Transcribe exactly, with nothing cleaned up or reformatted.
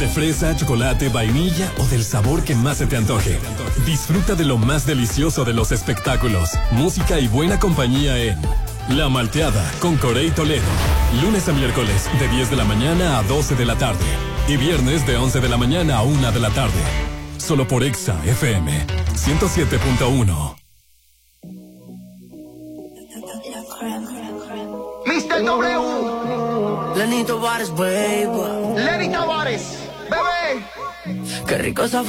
De fresa, chocolate, vainilla o del sabor que más se te antoje. Disfruta de lo más delicioso de los espectáculos, música y buena compañía en La Malteada con Corey Toledo. Lunes a miércoles de diez de la mañana a doce de la tarde. Y viernes de once de la mañana a una de la tarde. Solo por Exa F M ciento siete punto uno. mister W. Lenny Tavares, baby. Lenny Tavares, bebé. Qué rico esa